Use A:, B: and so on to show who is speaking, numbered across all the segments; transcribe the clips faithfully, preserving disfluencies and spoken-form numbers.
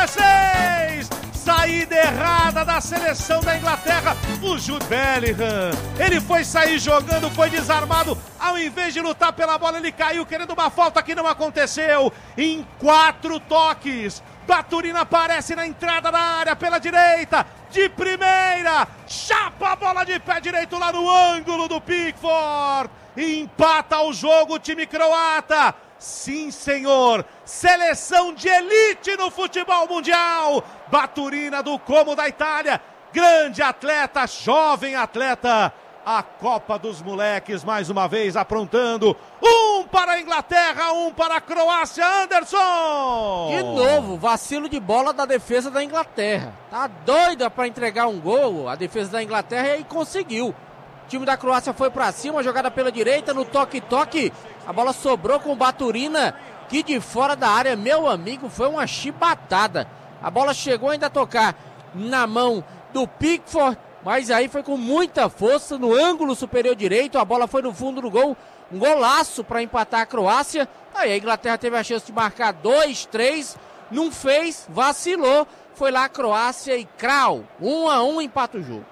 A: dezesseis. Saída errada da seleção da Inglaterra. O Jude Bellingham, ele foi sair jogando, foi desarmado. Ao invés de lutar pela bola, ele caiu querendo uma falta que não aconteceu. Em quatro toques, Baturina aparece na entrada da área pela direita, de primeira, chapa a bola de pé direito lá no ângulo do Pickford. Empata o jogo o time croata. Sim, senhor, seleção de elite no futebol mundial. Baturina do Como da Itália, grande atleta, jovem atleta. A Copa dos Moleques mais uma vez aprontando. Um para a Inglaterra, um para a Croácia. Anderson!
B: De novo, vacilo de bola da defesa da Inglaterra. Tá doida para entregar um gol a defesa da Inglaterra e conseguiu. O time da Croácia foi para cima, jogada pela direita, no toque-toque. A bola sobrou com o Baturina, que de fora da área, meu amigo, foi uma chibatada. A bola chegou ainda a tocar na mão do Pickford, mas aí foi com muita força no ângulo superior direito. A bola foi no fundo do gol, um golaço para empatar a Croácia. Aí a Inglaterra teve a chance de marcar dois, três, não fez, vacilou. Foi lá a Croácia e crau, um a um, empata o jogo.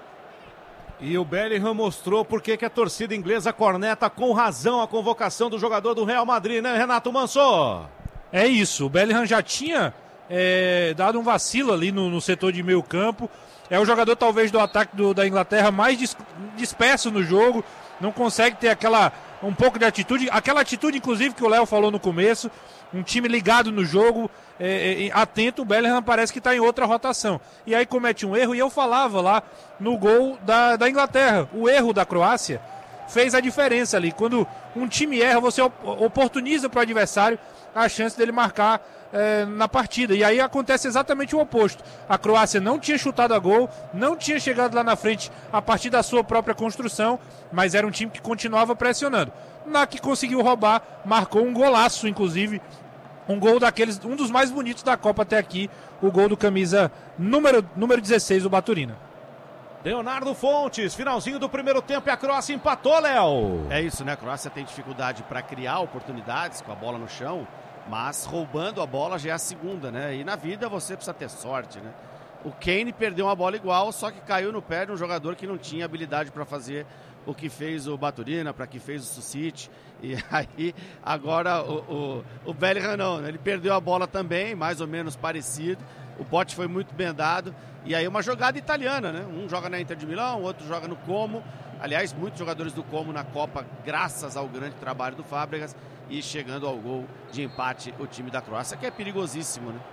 A: E o Bellingham mostrou porque que a torcida inglesa corneta com razão a convocação do jogador do Real Madrid, né, Renato Manso?
C: É isso, o Bellingham já tinha é, dado um vacilo ali no, no setor de meio campo. É o jogador talvez do ataque do, da Inglaterra mais dis, disperso no jogo, não consegue ter aquela, um pouco de atitude, aquela atitude inclusive que o Léo falou no começo, um time ligado no jogo, é, é, atento. O Bellingham parece que está em outra rotação. E aí comete um erro, e eu falava lá no gol da, da Inglaterra, o erro da Croácia fez a diferença ali. Quando um time erra, você oportuniza para o adversário a chance dele marcar é, na partida. E aí acontece exatamente o oposto. A Croácia não tinha chutado a gol, não tinha chegado lá na frente a partir da sua própria construção, mas era um time que continuava pressionando. Na que conseguiu roubar, marcou um golaço, inclusive, um gol daqueles, um dos mais bonitos da Copa até aqui, o gol do camisa número, número dezesseis, o Baturina.
A: Leonardo Fontes, finalzinho do primeiro tempo e a Croácia empatou, Léo.
D: É isso, né? A Croácia tem dificuldade para criar oportunidades com a bola no chão, mas roubando a bola já é a segunda, né? E na vida você precisa ter sorte, né? O Kane perdeu uma bola igual, só que caiu no pé de um jogador que não tinha habilidade para fazer o que fez o Baturina, para que fez o Susic. E aí, agora o, o, o Bellingham não, né? Ele perdeu a bola também, mais ou menos parecido. O bote foi muito bem dado. E aí uma jogada italiana, né? Um joga na Inter de Milão, o outro joga no Como. Aliás, muitos jogadores do Como na Copa, graças ao grande trabalho do Fábregas. E chegando ao gol de empate o time da Croácia, que é perigosíssimo, né?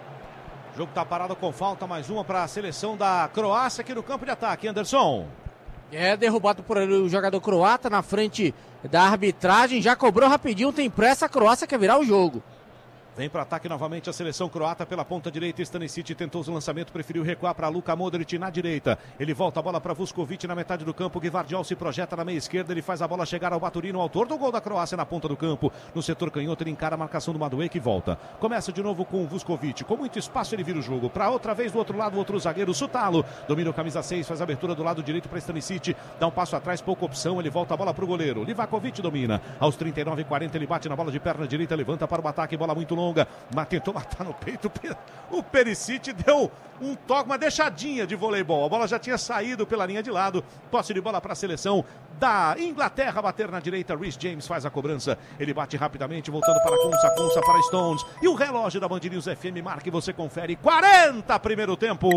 A: O jogo tá parado com falta, mais uma para a seleção da Croácia aqui no campo de ataque, Anderson.
B: É derrubado por ali o jogador croata na frente da arbitragem, já cobrou rapidinho, tem pressa, a Croácia quer virar o jogo.
A: Vem para ataque novamente a seleção croata pela ponta direita. Stanisic tentou o lançamento, preferiu recuar para Luka Modric na direita. Ele volta a bola para Vuskovic na metade do campo. Gvardiol se projeta na meia esquerda. Ele faz a bola chegar ao Baturino, autor do gol da Croácia na ponta do campo. No setor canhoto, ele encara a marcação do Madueke que volta. Começa de novo com o Vuskovic. Com muito espaço, ele vira o jogo. Para outra vez do outro lado, outro zagueiro, Sutalo. Domina o camisa seis, faz a abertura do lado direito para Stanisic. Dá um passo atrás, pouca opção. Ele volta a bola para o goleiro. Livakovic domina. Aos trinta e nove e quarenta, ele bate na bola de perna direita, levanta para o ataque. Bola muito longa. Tentou matar no peito, o Perisic deu um toque, uma deixadinha de voleibol, a bola já tinha saído pela linha de lado, posse de bola para a seleção da Inglaterra, bater na direita, Reece James faz a cobrança, ele bate rapidamente, voltando para Kunsa, Kunsa para Stones, e o relógio da Band News F M marca e você confere, quarenta primeiro tempo.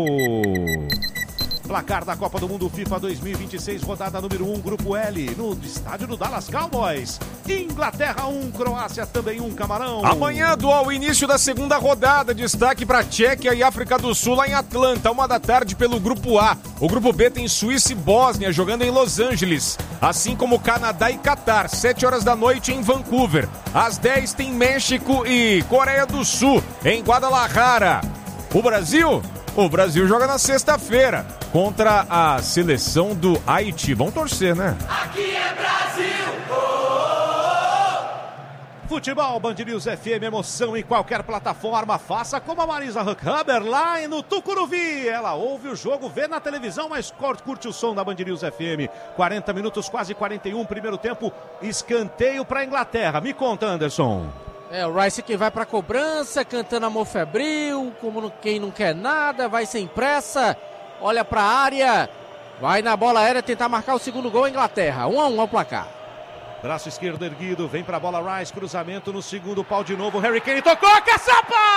A: Placar da Copa do Mundo FIFA dois mil e vinte e seis, rodada número um, Grupo L, no estádio do Dallas Cowboys. Inglaterra um, Croácia também um, Camarão.
E: Amanhã, ao início da segunda rodada, destaque para Tchequia e África do Sul lá em Atlanta, uma da tarde pelo Grupo A. O Grupo B tem Suíça e Bósnia jogando em Los Angeles, assim como Canadá e Catar, sete horas da noite em Vancouver. Às dez tem México e Coreia do Sul em Guadalajara. O Brasil? O Brasil joga na sexta-feira contra a seleção do Haiti. Vamos torcer, né?
F: Aqui é Brasil! Oh, oh,
A: oh. Futebol, Band News F M, emoção em qualquer plataforma. Faça como a Marisa Huckhaber lá no Tucuruvi. Ela ouve o jogo, vê na televisão, mas curte o som da Band News F M. quarenta minutos, quase quarenta e um, primeiro tempo. Escanteio para a Inglaterra. Me conta, Anderson.
B: É, o Rice que vai pra cobrança, cantando amor febril, como não, quem não quer nada, vai sem pressa, olha pra área, vai na bola aérea tentar marcar o segundo gol, Inglaterra. Um a um ao placar.
A: Braço esquerdo erguido, vem pra bola Rice, cruzamento no segundo pau de novo, Harry Kane tocou, caçapa!